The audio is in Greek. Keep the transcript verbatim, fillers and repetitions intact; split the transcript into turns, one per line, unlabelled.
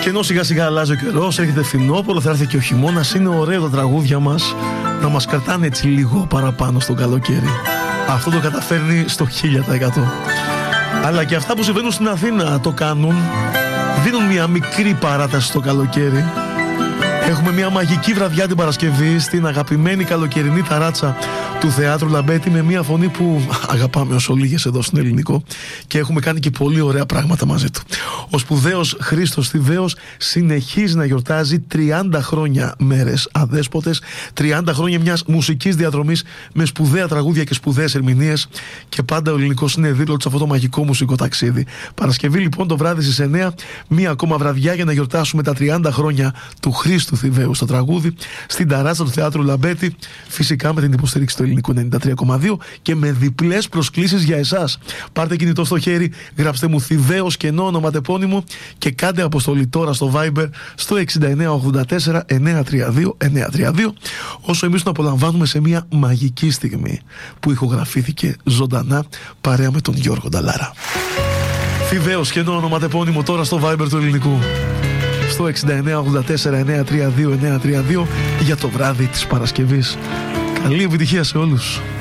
Και ενώ σιγά σιγά αλλάζει ο καιρός, έρχεται φθινόπωρο, θα έρθει και ο χειμώνας, είναι ωραίο τα τραγούδια μας να μας κρατάνε έτσι λίγο παραπάνω στο καλοκαίρι. Αυτό το καταφέρνει στο χίλια τοις εκατό. Αλλά και αυτά που συμβαίνουν στην Αθήνα το κάνουν, δίνουν μια μικρή παράταση στο καλοκαίρι. Έχουμε μια μαγική βραδιά την Παρασκευή στην αγαπημένη καλοκαιρινή ταράτσα του Θεάτρου Λαμπέτη, με μια φωνή που αγαπάμε όσο λίγες εδώ στην Ελληνικό, και έχουμε κάνει και πολύ ωραία πράγματα μαζί του. Ο σπουδαίος Χρήστος Θηβαίος συνεχίζει να γιορτάζει τριάντα χρόνια μέρες αδέσποτες, τριάντα χρόνια μιας μουσικής διαδρομής με σπουδαία τραγούδια και σπουδαίες ερμηνείες, και πάντα ο Ελληνικός είναι δίπλα του σε αυτό το μαγικό μουσικό ταξίδι. Παρασκευή λοιπόν το βράδυ στις εννιά, μία ακόμα βραδιά για να γιορτάσουμε τα τριάντα χρόνια του Χρήστου Θηβαίου στο τραγούδι, στην ταράτσα του Θεάτρου Λαμπέτη, φυσικά με την υποστήριξη του Ελληνικού ενενήντα τρία κόμμα δύο και με διπλές προσκλήσεις για εσάς. Πάρτε κινητό στο χέρι, γράψτε μου Θηβαίος κενό ονοματεπώνυμο και κάντε αποστολή τώρα στο Viber στο εξήντα εννιά ογδόντα τέσσερα εννιακόσια τριάντα δύο εννιακόσια τριάντα δύο, όσο εμείς τον απολαμβάνουμε σε μια μαγική στιγμή που ηχογραφήθηκε ζωντανά παρέα με τον Γιώργο Νταλάρα. Θηβαίος κενό ονοματεπώνυμο τώρα στο Viber του Ελληνικού στο εξήντα εννιά ογδόντα τέσσερα εννιακόσια τριάντα δύο εννιακόσια τριάντα δύο για το βράδυ της Παρασκευής. Καλή επιτυχία σε όλους.